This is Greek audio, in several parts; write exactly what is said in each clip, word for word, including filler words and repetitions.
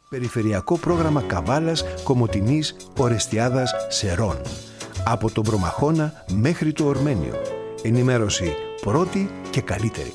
Περιφερειακό πρόγραμμα Καβάλας, Κομοτηνής, Ορεστιάδας, Σερών. Από τον Προμαχώνα μέχρι το Ορμένιο. Ενημέρωση πρώτη και καλύτερη.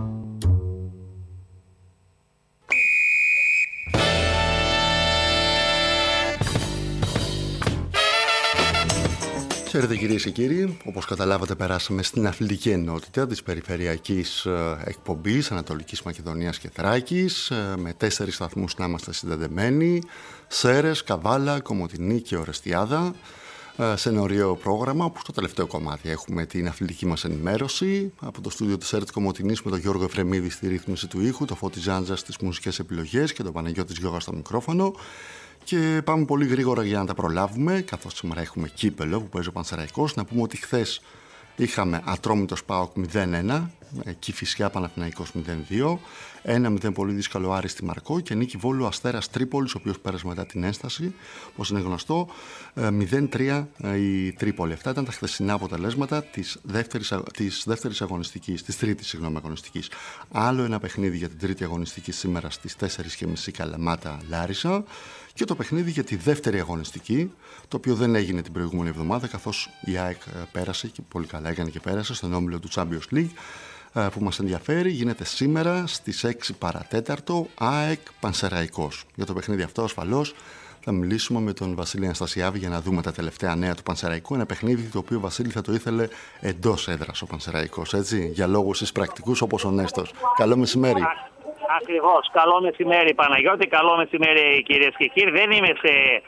Ξέρετε κυρίες και κύριοι, όπως καταλάβατε περάσαμε στην αθλητική ενότητα της περιφερειακής εκπομπής Ανατολικής Μακεδονίας και Θράκης, με τέσσερις σταθμούς να είμαστε συνδεδεμένοι: Σέρες, Καβάλα, Κομοτηνή και Ορεστιάδα, σε ένα ωραίο πρόγραμμα που στο τελευταίο κομμάτι έχουμε την αθλητική μας ενημέρωση από το στούντιο της ΕΡΤ Κομοτηνής με τον Γιώργο Εφρεμίδη στη ρύθμιση του ήχου, το Φώτη Ζάντζα στις μουσικές επιλογές και τον Παναγιώτη Γιώργα στο μικρόφωνο. Και πάμε πολύ γρήγορα για να τα προλάβουμε, καθώς σήμερα έχουμε κύπελο που παίζει ο Πανσεραϊκός. Να πούμε ότι χθες είχαμε Ατρόμητος ΠΑΟΚ μηδέν ένα, Κηφισιά Παναθηναϊκός μηδέν δύο, ένα μηδέν πολύ δύσκολο Άρη στη Μαρκό και νίκη Βόλου Αστέρας Τρίπολης, ο οποίος πέρασε μετά την ένσταση, όπως είναι γνωστό, μηδέν τρία η Τρίπολη. Αυτά ήταν τα χθεσινά αποτελέσματα της δεύτερης, της δεύτερης αγωνιστικής, της τρίτης συγγνώμη, αγωνιστικής. Άλλο ένα παιχνίδι για την τρίτη αγωνιστική σήμερα στις τέσσερις και μισή Καλαμάτα Λάρισα. Και το παιχνίδι για τη δεύτερη αγωνιστική, το οποίο δεν έγινε την προηγούμενη εβδομάδα, καθώς η ΑΕΚ πέρασε και πολύ καλά έκανε και πέρασε στον όμιλο του Champions League, που μας ενδιαφέρει. Γίνεται σήμερα στις έξι παρατέταρτο ΑΕΚ Πανσεραϊκός. Για το παιχνίδι αυτό ασφαλώς θα μιλήσουμε με τον Βασίλη Αναστασιάδη για να δούμε τα τελευταία νέα του Πανσεραϊκού. Ένα παιχνίδι το οποίο ο Βασίλη θα το ήθελε εντός έδρας ο Πανσεραϊκός, έτσι, για λόγους εισπρακτικούς όπως ο Νέστος. Καλό μεσημέρι. Ακριβώς. Καλό μεσημέρι Παναγιώτη, καλό μεσημέρι κυρίες και κύριοι. Δεν είμαι σε